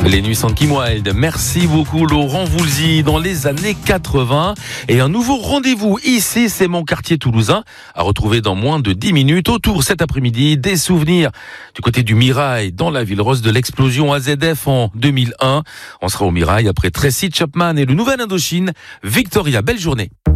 Les Nuits sans Kim Wilde. Merci beaucoup Laurent Voulzy. Dans les années 80 et un nouveau rendez-vous ici, c'est mon quartier toulousain à retrouver dans moins de 10 minutes. Autour cet après-midi des souvenirs du côté du Mirail dans la ville rose de l'explosion AZF en 2001. On sera au Mirail après Tracy Chapman et le Nouvel Indochine. Victoria, belle journée.